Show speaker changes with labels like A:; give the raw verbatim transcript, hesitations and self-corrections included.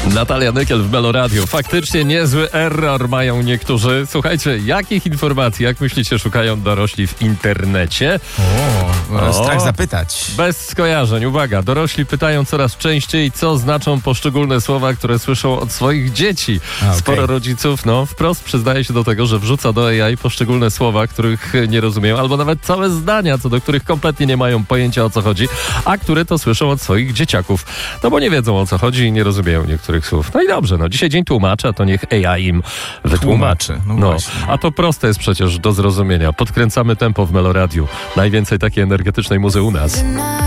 A: Natalia Nykiel w Melo Radio. Faktycznie niezły error mają niektórzy. Słuchajcie, jakich informacji, jak myślicie, szukają dorośli w internecie?
B: O, strach zapytać.
A: Bez skojarzeń. Uwaga, dorośli pytają coraz częściej, co znaczą poszczególne słowa, które słyszą od swoich dzieci.
B: A, okay.
A: Sporo rodziców, no, wprost przyznaje się do tego, że wrzuca do A I poszczególne słowa, których nie rozumieją, albo nawet całe zdania, co do których kompletnie nie mają pojęcia, o co chodzi, a które to słyszą od swoich dzieciaków. No bo nie wiedzą, o co chodzi i nie rozumieją niektórych słów. No i dobrze, no dzisiaj dzień tłumacza, to niech A I im wytłumaczy.
B: No,
A: no,
B: właśnie.
A: a to proste jest przecież do zrozumienia. Podkręcamy tempo w Melo Radiu. Najwięcej takiej energetycznej muzy u nas.